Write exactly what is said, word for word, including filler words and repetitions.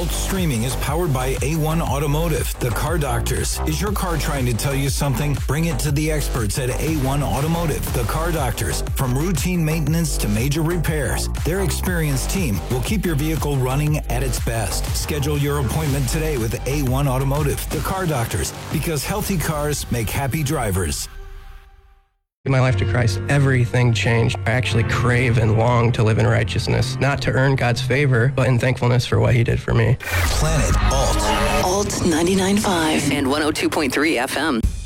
Alt Streaming is powered by A one Automotive, the car doctors. Is your car trying to tell you something? Bring it to the experts at A one Automotive, the car doctors. From routine maintenance to major repairs, their experienced team will keep your vehicle running at its best. Schedule your appointment today with A one Automotive, the car doctors, because healthy cars make happy drivers. My life to Christ, everything changed. I actually crave and long to live in righteousness, not to earn God's favor, but in thankfulness for what he did for me. Planet Alt. Alt ninety-nine point five and one oh two point three F M.